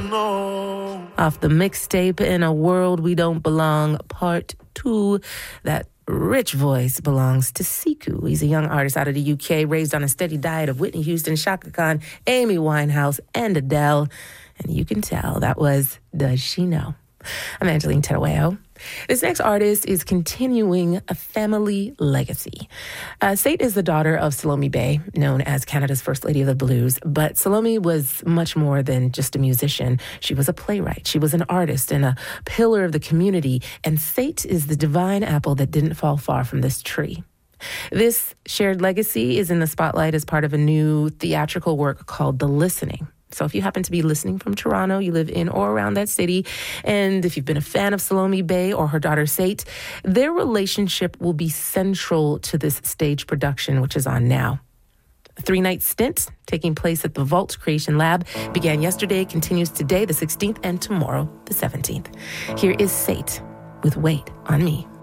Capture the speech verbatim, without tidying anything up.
Off the mixtape In a World We Don't Belong, part two. That rich voice belongs to Siku. He's a young artist out of the U K, raised on a steady diet of Whitney Houston, Chaka Khan, Amy Winehouse, and Adele. And you can tell that was Does She Know? I'm Angeline Terueo. This next artist is continuing a family legacy. Uh, Sate is the daughter of Salome Bay, known as Canada's First Lady of the Blues. But Salome was much more than just a musician. She was a playwright. She was an artist and a pillar of the community. And Sate is the divine apple that didn't fall far from this tree. This shared legacy is in the spotlight as part of a new theatrical work called The Listening. So if you happen to be listening from Toronto, you live in or around that city, and if you've been a fan of Salome Bay or her daughter Sate, their relationship will be central to this stage production, which is on now. A three-night stint taking place at the Vault Creation Lab began yesterday, continues today, the sixteenth, and tomorrow, the seventeenth. Here is Sate with Wait on Me.